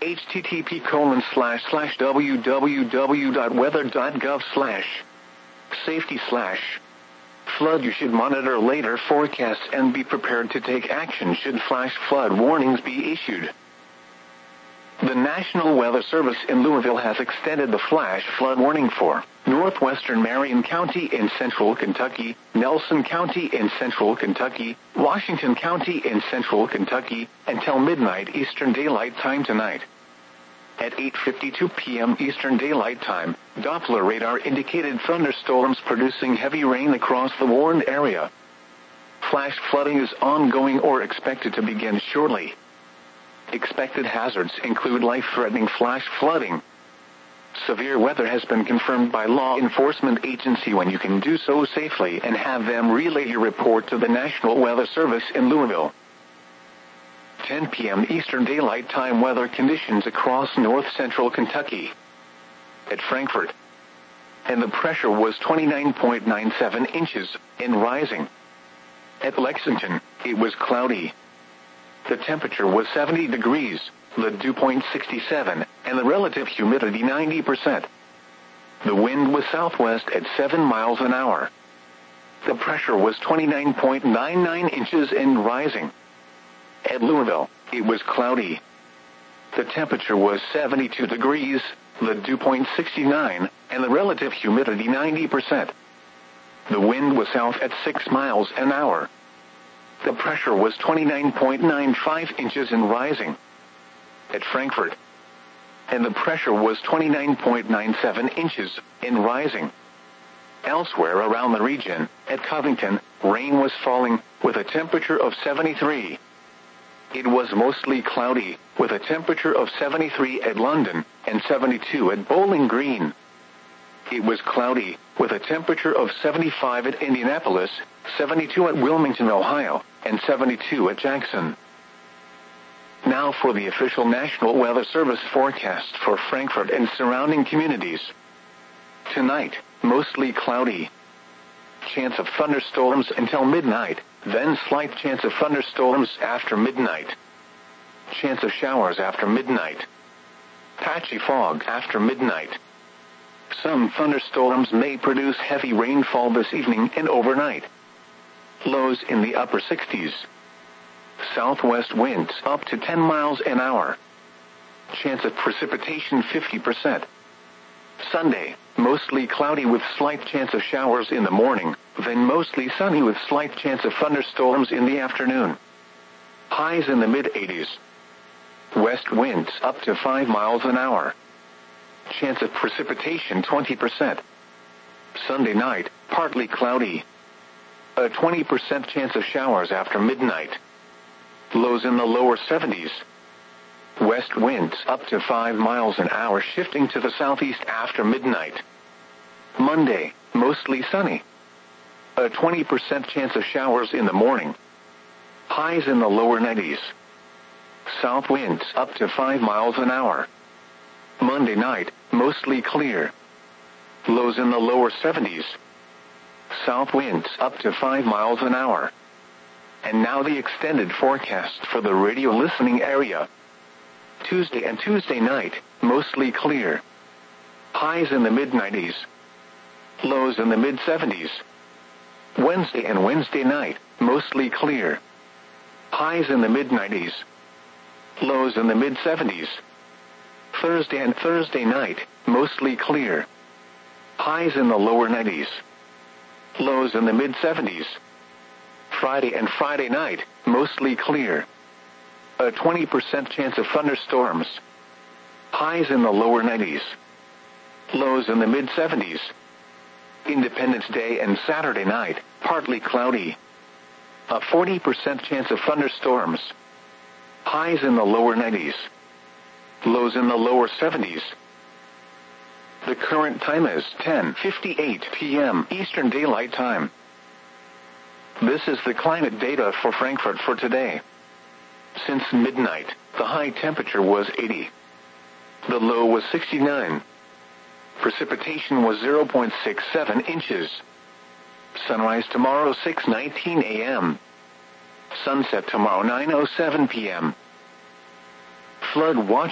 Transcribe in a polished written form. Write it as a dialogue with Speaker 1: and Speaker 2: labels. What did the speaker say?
Speaker 1: http://www.weather.gov/safety/flood. You should monitor later forecasts and be prepared to take action should flash flood warnings be issued. The National Weather Service in Louisville has extended the flash flood warning for northwestern Marion County in central Kentucky, Nelson County in central Kentucky, Washington County in central Kentucky, until midnight Eastern Daylight Time tonight. At 8:52 p.m. Eastern Daylight Time, Doppler radar indicated thunderstorms producing heavy rain across the warned area. Flash flooding is ongoing or expected to begin shortly. Expected hazards include life-threatening flash flooding. Severe weather has been confirmed by law enforcement agency when you can do so safely and have them relay your report to the National Weather Service in Louisville. 10 p.m. Eastern Daylight Time weather conditions across north-central Kentucky. At Frankfort, and the pressure was 29.97 inches and rising. At Lexington, it was cloudy. The temperature was 70 degrees, the dew point 67, and the relative humidity 90%. The wind was southwest at 7 miles an hour. The pressure was 29.99 inches and rising. At Louisville, it was cloudy. The temperature was 72 degrees, the dew point 69, and the relative humidity 90%. The wind was south at 6 miles an hour. The pressure was 29.95 inches and rising. At Frankfort, and the pressure was 29.97 inches and rising. Elsewhere around the region, at Covington, rain was falling with a temperature of 73. It was mostly cloudy with a temperature of 73 at London and 72 at Bowling Green. It was cloudy with a temperature of 75 at Indianapolis, 72 at Wilmington, Ohio, and 72 at Jackson. Now for the official National Weather Service forecast for Frankfort and surrounding communities. Tonight, mostly cloudy. Chance of thunderstorms until midnight, then slight chance of thunderstorms after midnight. Chance of showers after midnight. Patchy fog after midnight. Some thunderstorms may produce heavy rainfall this evening and overnight. Lows in the upper 60s. Southwest winds up to 10 miles an hour. Chance of precipitation 50%. Sunday, mostly cloudy with slight chance of showers in the morning, then mostly sunny with slight chance of thunderstorms in the afternoon. Highs in the mid-80s. West winds up to 5 miles an hour. Chance of precipitation 20%. Sunday night, partly cloudy. A 20% chance of showers after midnight. Lows in the lower 70s. West winds up to 5 miles an hour shifting to the southeast after midnight. Monday, mostly sunny. A 20% chance of showers in the morning. Highs in the lower 90s. South winds up to 5 miles an hour. Monday night, mostly clear. Lows in the lower 70s. South winds up to 5 miles an hour. And now the extended forecast for the radio listening area. Tuesday and Tuesday night, mostly clear. Highs in the mid-90s. Lows in the mid-70s. Wednesday and Wednesday night, mostly clear. Highs in the mid-90s. Lows in the mid-70s. Thursday and Thursday night, mostly clear. Highs in the lower 90s. Lows in the mid-70s. Friday and Friday night, mostly clear. A 20% chance of thunderstorms. Highs in the lower 90s. Lows in the mid-70s. Independence Day and Saturday night, partly cloudy. A 40% chance of thunderstorms. Highs in the lower 90s. Lows in the lower 70s. The current time is 10:58 p.m. Eastern Daylight Time. This is the climate data for Frankfort for today. Since midnight, the high temperature was 80. The low was 69. Precipitation was 0.67 inches. Sunrise tomorrow 6:19 a.m. Sunset tomorrow 9:07 p.m. Flood watch